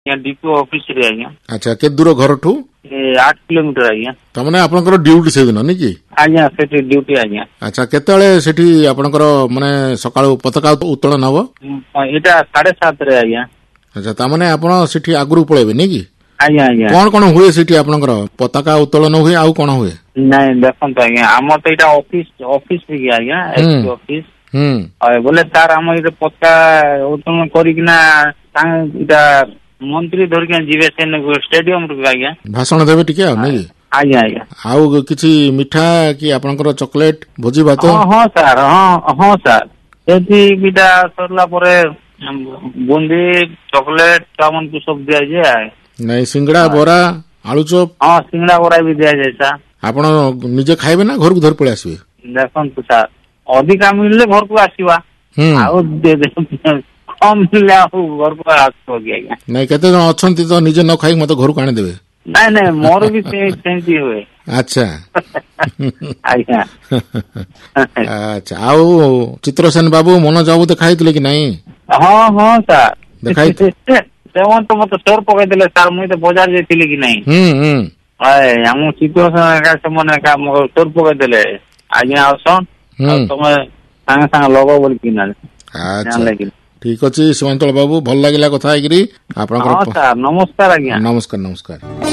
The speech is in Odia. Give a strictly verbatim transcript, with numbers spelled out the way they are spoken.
ଡିପି ଅଫିସ ରେ ଆଜ୍ଞା। ଆଚ୍ଛା କେତେ ଦୂର ଘରଠୁ? ଆଠ କିଲୋମିଟର ଆଜ୍ଞା। ତାମାନେ ଆପଣଙ୍କର ଡ୍ୟୁଟି ସେଦିନ ନାଇଁ କି? ଆଜ୍ଞା ସେଠି ଡ୍ୟୁଟି ଆଜ୍ଞା। ଆଚ୍ଛା କେତେବେଳେ ସେଠି ଆପଣଙ୍କର ମାନେ ସକାଳୁ ପତାକା ଉତ୍ତୋଳନ ହବ? ଏଇଟା ସାଢେ ସାତରେ ଆଜ୍ଞା। ଆଚ୍ଛା ତାମାନେ ଆପଣ ସେଠି ଆଗରୁ ପଳେଇବେ ନାଇଁ କି? ଆଜ୍ଞା ଆଜ୍ଞା। କଣ କଣ ହୁଏ ସେଠି ଆପଣଙ୍କର? ପତାକା ଉତ୍ତୋଳନ ହୁଏ ଆଉ କଣ ହୁଏ? ନାଇଁ ଦେଖନ୍ତୁ ଆଜ୍ଞା ଆମର ତ ଏଇଟା ଅଫିସ ଅଫିସ ବି ଆଜ୍ଞା ଏସପି ଅଫିସ। ହୁଁ ବୋଲେ ସାର୍ ଆମ ଏଇଟା ପତାକା ଉତ୍ତୋଳନ କରିକିନା ଏଇଟା ମନ୍ତ୍ରୀ ଧରିକି ଯିବେ ସେ ଷ୍ଟାଡିୟମ ରୁ ଆଜ୍ଞା ଭାଷଣ ଦେବେ ଟିକେ ଆଉ ନାଇଁ କି? ଆଜ୍ଞା ଆଜ୍ଞା। ଆଉ କିଛି ମିଠା କି ଆପଣଙ୍କର ଚକୋଲେଟ ଭୋଜି ଭାତ? ହଁ ହଁ ସାର୍ ହଁ ହଁ ସାର୍ ସେଠି ବିଟା ସରିଲା ପରେ ବୁନ୍ଦି ଚକୋଲେଟ ଛୁଆମାନଙ୍କୁ ସବୁ ଦିଆଯାଏ। ନାଇଁ ସିଙ୍ଗଡା ବରା ଆଳୁଚପ? ହଁ ସିଙ୍ଗଡା ବରା ବି ଦିଆଯାଏ ସାର୍। ଆପଣ ନିଜେ ଖାଇବେ ନା ଘରକୁ ଧରି ପଳେଇ ଆସିବେ? ଦେଖନ୍ତୁ ସାର୍ ଅଧିକା ମିଳିଲେ ଘରକୁ ଆସିବା ଆଉ କମ ମିଳିଲେ ଆଉ ଘରକୁ ଆସିବ କି ଆଜ୍ଞା? ନାଇଁ କେତେ ଜଣ ଅଛନ୍ତି ତ ନିଜେ ନ ଖାଇକି ମତେ ଘରକୁ ଆଣିଦେବେ। ନାଇଁ ନାଇଁ ମୋର ବି ସେମିତି ହୁଏ। ଆଚ୍ଛା ଆଜ୍ଞା। ଆଚ୍ଛା ଆଉ ଚିତ୍ରସେନ ବାବୁ ମନୋଜ ବାବୁ ଦେଖା ହେଇଥିଲେ କି ନାଇଁ? ହଁ ହଁ ସାର୍ ଦେଖା ସେମାନେ ତ ମତେ ଷ୍ଟୋର ପକେଇଦେଲେ ସାର୍ ମୁଇଁ ତ ବଜାର ଯାଇଥିଲି କି ନାଇଁ। ହୁଁ ହୁଁ ଆମ ଚିତ୍ରସେନ ଏକା ସେମାନେ ଏକା ଷ୍ଟୋର ପକେଇଦେଲେ ଆଜ୍ଞା ଆସନ୍ ଆଉ ତମେ ସାଙ୍ଗେ ସାଙ୍ଗେ ଲଗ ବୋଲିକି ଆଚ୍ଛା ଠିକ ଅଛି ସୀମାଞ୍ଚଳ ବାବୁ ଭଲ ଲାଗିଲା କଥା ହେଇକିରି। ଆପଣଙ୍କର ହଁ ସାର୍ ନମସ୍କାର ଆଜ୍ଞା। ନମସ୍କାର ନମସ୍କାର।